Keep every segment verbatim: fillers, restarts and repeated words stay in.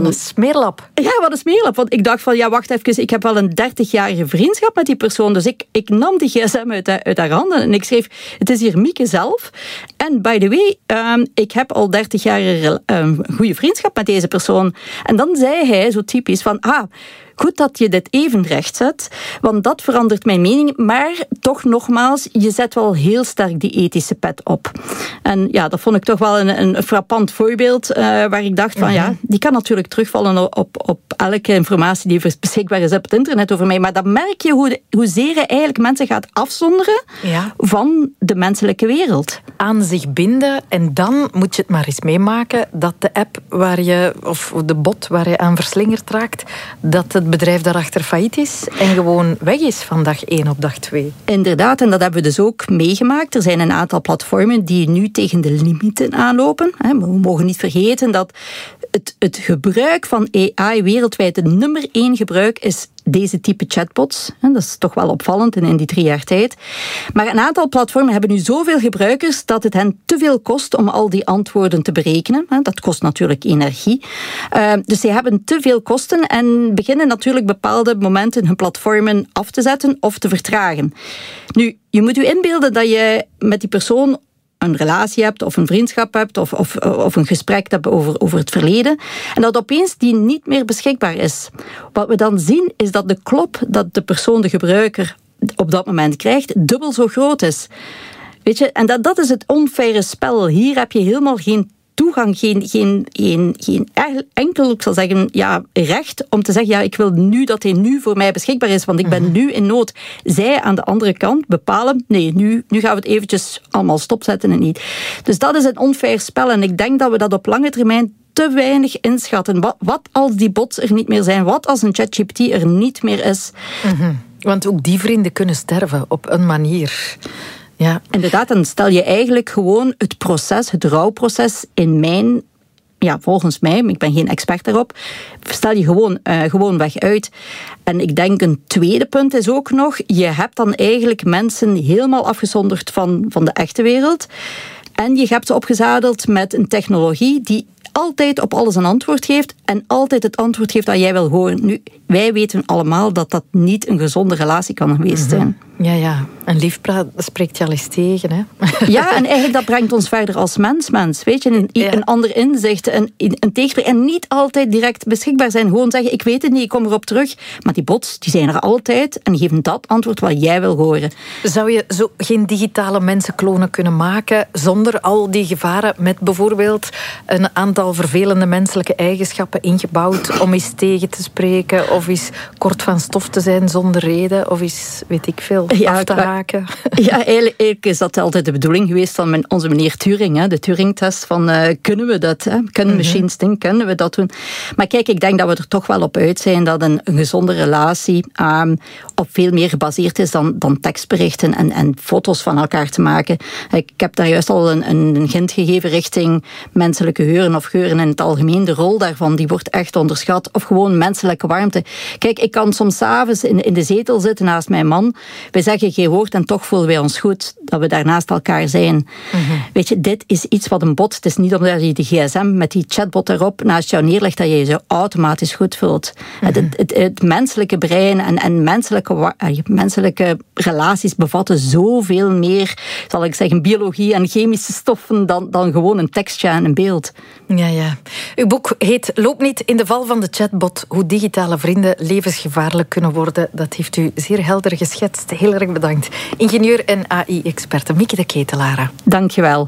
Wat een smeerlap. Ja, wat een smeerlap. Want ik dacht van, ja, wacht even, ik heb wel een dertigjarige vriendschap met die persoon. Dus ik, ik nam die gsm uit, uit haar handen en ik schreef, het is hier Mieke zelf. En by the way, um, ik heb al dertig jaar een um, goede vriendschap met deze persoon. En dan zei hij, zo typisch, van, ah, goed dat je dit even recht zet, want dat verandert mijn mening. Maar toch nogmaals, je zet wel heel sterk die ethische pet op. En ja, dat vond ik toch wel een, een frappant voorbeeld, uh, waar ik dacht van, ja, die kan natuurlijk terugvallen op, op elke informatie die beschikbaar is op het internet over mij. Maar dan merk je hoe, hoezeer hij eigenlijk mensen gaat afzonderen ja. van de menselijke wereld. Aan zich binden en dan moet je het maar eens meemaken dat de app waar je, of de bot waar je aan verslingerd raakt, dat het bedrijf daarachter failliet is en gewoon weg is van dag één op dag twee. Inderdaad, en dat hebben we dus ook meegemaakt. Er zijn een aantal platformen die nu tegen de limieten aanlopen. We mogen niet vergeten dat het, het gebruik van A I wereldwijd, het nummer één gebruik is deze type chatbots. Dat is toch wel opvallend in die drie jaar tijd. Maar een aantal platformen hebben nu zoveel gebruikers dat het hen te veel kost om al die antwoorden te berekenen. Dat kost natuurlijk energie. Dus ze hebben te veel kosten en beginnen natuurlijk bepaalde momenten hun platformen af te zetten of te vertragen. Nu, je moet je inbeelden dat je met die persoon een relatie hebt of een vriendschap hebt of, of, of een gesprek hebt over, over het verleden en dat opeens die niet meer beschikbaar is. Wat we dan zien is dat de klop dat de persoon, de gebruiker, op dat moment krijgt, dubbel zo groot is. Weet je, en dat, dat is het onfaire spel. Hier heb je helemaal geen toegang, geen, geen, geen, geen enkel, ik zal zeggen, ja, recht om te zeggen, ja, ik wil nu dat hij nu voor mij beschikbaar is, want ik ben nu in nood. Zij aan de andere kant bepalen, nee, nu, nu gaan we het eventjes allemaal stopzetten en niet. Dus dat is een onfair spel en ik denk dat we dat op lange termijn te weinig inschatten. Wat, wat als die bots er niet meer zijn? Wat als een ChatGPT er niet meer is? Mm-hmm. Want ook die vrienden kunnen sterven op een manier. Ja. Inderdaad, dan stel je eigenlijk gewoon het proces, het rouwproces in mijn, ja, volgens mij, ik ben geen expert daarop, stel je gewoon, uh, gewoon weg uit. En ik denk een tweede punt is ook nog, je hebt dan eigenlijk mensen helemaal afgezonderd van, van de echte wereld. En je hebt ze opgezadeld met een technologie die altijd op alles een antwoord geeft en altijd het antwoord geeft dat jij wil horen. Nu, wij weten allemaal dat dat niet een gezonde relatie kan geweest zijn. Mm-hmm. Ja, ja. En liefpraat spreekt je al eens tegen, hè? Ja, en eigenlijk dat brengt ons verder als mens, mens. Weet je, een, ja. een ander inzicht, een, een tegenspreken. En niet altijd direct beschikbaar zijn. Gewoon zeggen, ik weet het niet, ik kom erop terug. Maar die bots, die zijn er altijd en geven dat antwoord wat jij wil horen. Zou je zo geen digitale mensenklonen kunnen maken zonder al die gevaren met bijvoorbeeld een aantal vervelende menselijke eigenschappen ingebouwd om eens tegen te spreken of eens kort van stof te zijn zonder reden of eens, weet ik veel, ja, af te haken? Ja, eigenlijk, eigenlijk is dat altijd de bedoeling geweest van mijn, onze meneer Turing, hè, de Turing-test van uh, kunnen we dat, hè? Kunnen mm-hmm. machines think, kunnen we dat doen? Maar kijk, ik denk dat we er toch wel op uit zijn dat een, een gezonde relatie um, op veel meer gebaseerd is dan, dan tekstberichten en, en foto's van elkaar te maken. Ik heb daar juist al een, een hint gegeven richting menselijke geuren of geuren in het algemeen. De rol daarvan, die wordt echt onderschat. Of gewoon menselijke warmte. Kijk, ik kan soms 's avonds in, in de zetel zitten naast mijn man. Wij zeggen geen woord en toch voelen wij ons goed dat we daar naast elkaar zijn. Mm-hmm. Weet je, dit is iets wat een bot, het is niet omdat je die gsm met die chatbot erop naast jou neerlegt dat je je zo automatisch goed voelt. Mm-hmm. Het, het, het menselijke brein en, en menselijke, menselijke relaties bevatten zoveel meer, zal ik zeggen, biologie en chemische stoffen dan, dan gewoon een tekstje en een beeld. Ja, ja. Uw boek heet Loop niet in de val van de chatbot, hoe digitale vrienden levensgevaarlijk kunnen worden. Dat heeft u zeer helder geschetst. Heel erg bedankt. Ingenieur en A I-experte Mieke de Ketelaere. Dank je wel.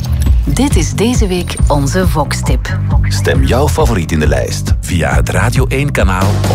Dit is deze week onze Vox-tip. Stem jouw favoriet in de lijst via het Radio één kanaal